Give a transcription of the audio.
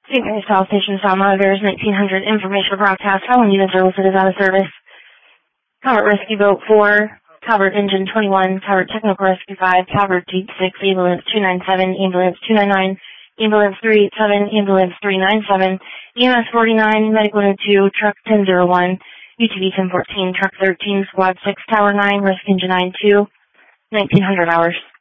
St. Mary's South Station Sound Monitors, 1900 information broadcast. All units are listed as out of service. Calvert Rescue Boat 4, Calvert Engine 21, Calvert Technical Rescue 5, Calvert Jeep 6, Ambulance 297, Ambulance 299, Ambulance 387, Ambulance 397, EMS 49, Medic 102, Truck 1001, UTV 1014, Truck 13, Squad 6, Tower 9, Rescue Engine 92, 1900 hours.